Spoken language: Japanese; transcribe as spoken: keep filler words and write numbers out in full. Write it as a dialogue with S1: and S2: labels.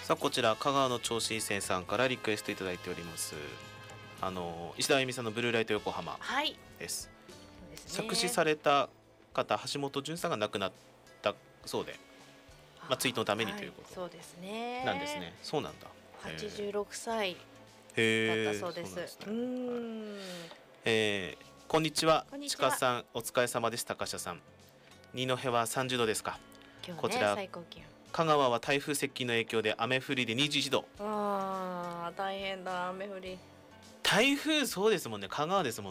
S1: さあこちら香川の銚子いせんさんからリクエストいただいております。あの石田あゆみさんのブルーライト横浜
S2: はい
S1: です。
S2: そうですね
S1: 作詞された方橋本淳さんが亡くなったそうで、まあ、追悼のためにというこ
S2: はい、
S1: と
S2: そうですね
S1: なんですね。そうなんだ。
S2: はちじゅうろくさいだっ
S1: へー
S2: たそうです
S1: そうなんですね
S2: うーん
S1: えーこんにちは。
S2: こんにちは
S1: ちかさんお疲れ様です。高下さん、二戸はさんじゅうどですか。
S2: 今日ね
S1: こちら
S2: 最高気温
S1: 香川は台風接近の影響で雨降りでにじゅういちど。
S2: あー大変だ雨降り
S1: 台風そうですもんね。香川ですもんね。